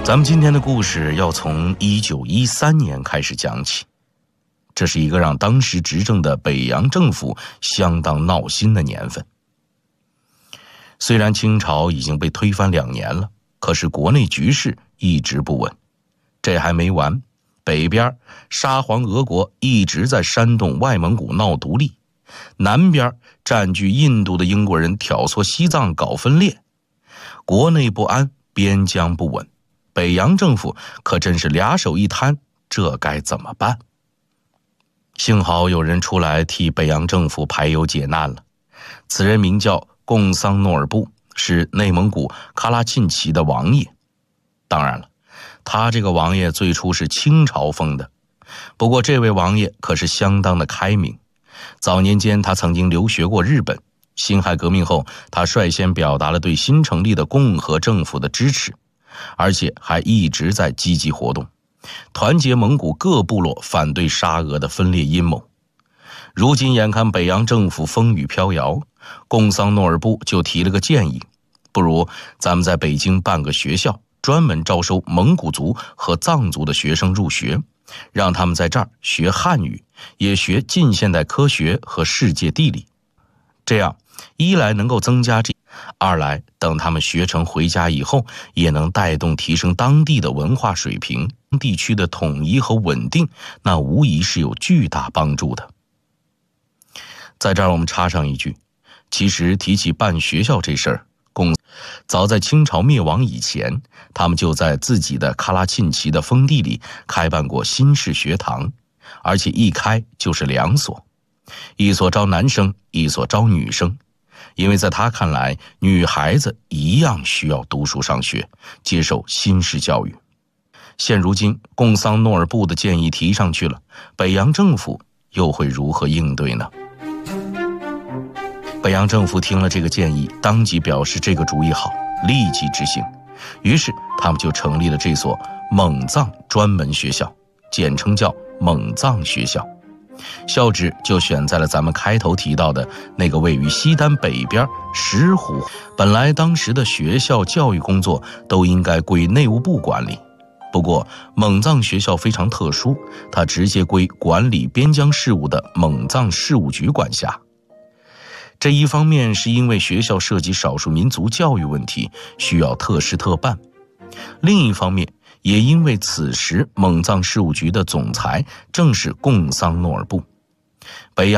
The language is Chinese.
咱们今天的故事要从1913年开始讲起，这是一个让当时执政的北洋政府相当闹心的年份。虽然清朝已经被推翻2年了，可是国内局势一直不稳。这还没完，北边沙皇俄国一直在煽动外蒙古闹独立，南边占据印度的英国人挑唆西藏搞分裂，国内不安，边疆不稳，北洋政府可真是俩手一摊，这该怎么办？幸好有人出来替北洋政府排忧解难了。此人名叫贡桑诺尔布，是内蒙古喀拉沁旗的王爷。当然了，他这个王爷最初是清朝封的，不过这位王爷可是相当的开明。早年间他曾经留学过日本，辛亥革命后他率先表达了对新成立的共和政府的支持，而且还一直在积极活动，团结蒙古各部落反对沙俄的分裂阴谋。如今眼看北洋政府风雨飘摇，贡桑诺尔布就提了个建议，不如咱们在北京办个学校，专门招收蒙古族和藏族的学生入学，让他们在这儿学汉语，也学近现代科学和世界地理。这样一来能够增加二来等他们学成回家以后，也能带动提升当地的文化水平，地区的统一和稳定，那无疑是有巨大帮助的。在这儿我们插上一句，其实提起办学校这事儿，早在清朝灭亡以前，他们就在自己的喀拉沁旗的封地里开办过新式学堂，而且一开就是2所，一所招男生，一所招女生。因为在他看来，女孩子一样需要读书上学，接受新式教育。现如今贡桑诺尔布的建议提上去了，北洋政府又会如何应对呢？北洋政府听了这个建议，当即表示这个主意好，立即执行。于是他们就成立了这所蒙藏专门学校，简称叫蒙藏学校。校址就选在了咱们开头提到的那个位于西单北边石湖。本来当时的学校教育工作都应该归内务部管理，不过蒙藏学校非常特殊，它直接归管理边疆事务的蒙藏事务局管辖。这一方面是因为学校涉及少数民族教育问题，需要特事特办；另一方面也因为此时蒙藏事务局的总裁正是贡桑诺尔布。北洋